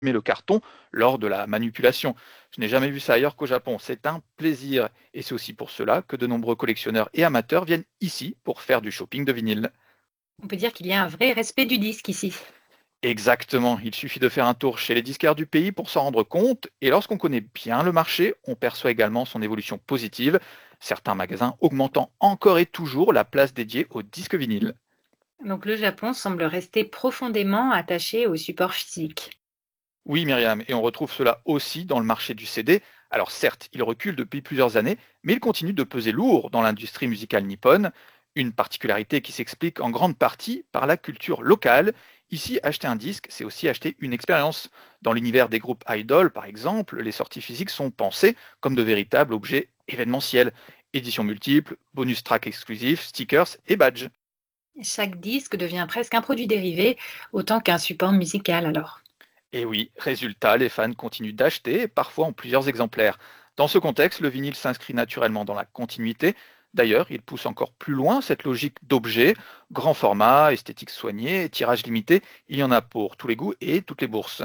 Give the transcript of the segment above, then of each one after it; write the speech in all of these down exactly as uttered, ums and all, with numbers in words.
le carton lors de la manipulation. Je n'ai jamais vu ça ailleurs qu'au Japon. C'est un plaisir. Et c'est aussi pour cela que de nombreux collectionneurs et amateurs viennent ici pour faire du shopping de vinyle. On peut dire qu'il y a un vrai respect du disque ici. Exactement, il suffit de faire un tour chez les disquaires du pays pour s'en rendre compte, et lorsqu'on connaît bien le marché, on perçoit également son évolution positive, certains magasins augmentant encore et toujours la place dédiée aux disques vinyles. Donc le Japon semble rester profondément attaché au support physique. Oui Myriam, et on retrouve cela aussi dans le marché du C D. Alors certes, il recule depuis plusieurs années, mais il continue de peser lourd dans l'industrie musicale nippone, une particularité qui s'explique en grande partie par la culture locale. Ici, acheter un disque, c'est aussi acheter une expérience. Dans l'univers des groupes idol, par exemple, les sorties physiques sont pensées comme de véritables objets événementiels. Éditions multiples, bonus tracks exclusifs, stickers et badges. Chaque disque devient presque un produit dérivé, autant qu'un support musical alors. Et oui, résultat, les fans continuent d'acheter, parfois en plusieurs exemplaires. Dans ce contexte, le vinyle s'inscrit naturellement dans la continuité. D'ailleurs, il pousse encore plus loin cette logique d'objet, grand format, esthétique soignée, tirage limité. Il y en a pour tous les goûts et toutes les bourses.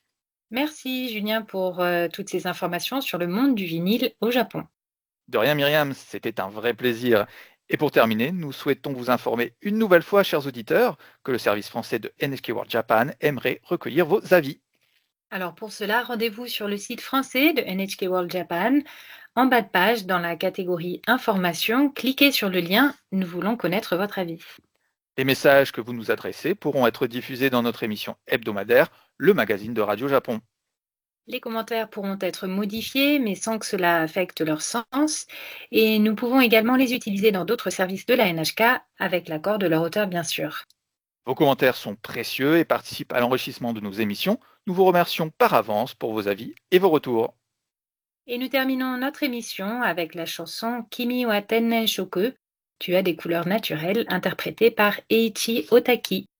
Merci Julien pour euh, toutes ces informations sur le monde du vinyle au Japon. De rien, Myriam, c'était un vrai plaisir. Et pour terminer, nous souhaitons vous informer une nouvelle fois, chers auditeurs, que le service français de N H K World Japan aimerait recueillir vos avis. Alors pour cela, rendez-vous sur le site français de N H K World Japan. En bas de page, dans la catégorie Information, cliquez sur le lien Nous voulons connaître votre avis. Les messages que vous nous adressez pourront être diffusés dans notre émission hebdomadaire, le magazine de Radio Japon. Les commentaires pourront être modifiés, mais sans que cela affecte leur sens. Et nous pouvons également les utiliser dans d'autres services de la N H K, avec l'accord de leur auteur, bien sûr. Vos commentaires sont précieux et participent à l'enrichissement de nos émissions. Nous vous remercions par avance pour vos avis et vos retours. Et nous terminons notre émission avec la chanson Kimi wa Tennen Shoku. Tu as des couleurs naturelles, interprétée par Eiichi Otaki.